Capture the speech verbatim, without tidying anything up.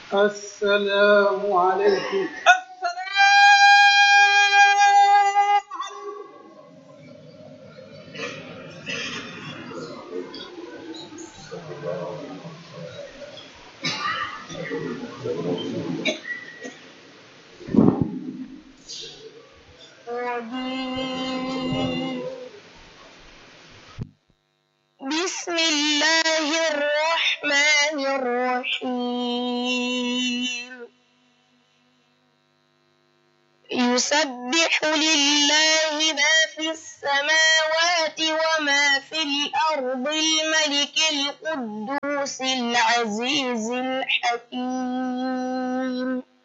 السلام عليكم. بسم الله الرحمن الرحيم. يسبح لله ما في السماوات وما في الأرض الملك القدوس العزيز الحكيم.